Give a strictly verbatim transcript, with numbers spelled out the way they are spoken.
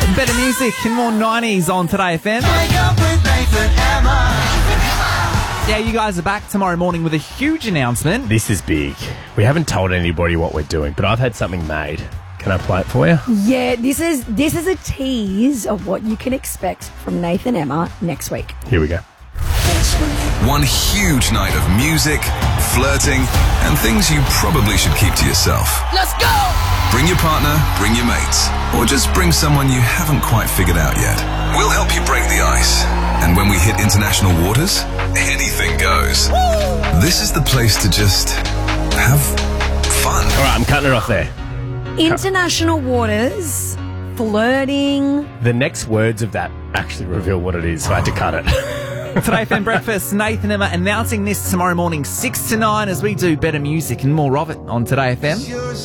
Better music and more nineties on Today F M. Wake up with Nathan Emma. Yeah, you guys are back tomorrow morning with a huge announcement. This is big. We haven't told anybody what we're doing, but I've had something made. Can I play it for you? Yeah, this is this is a tease of what you can expect from Nathan Emma next week. Here we go. One huge night of music, flirting, and things you probably should keep to yourself. Let's go! Bring your partner, bring your mates, or just bring someone you haven't quite figured out yet. We'll help you break the ice. And when we hit international waters, anything goes. Woo! This is the place to just have fun. All right, I'm cutting it off there. International waters, flirting. The next words of that actually reveal what it is, so I had to cut it. Today F M Breakfast, Nathan Emma announcing this tomorrow morning, six to nine, as we do better music and more of it on Today F M.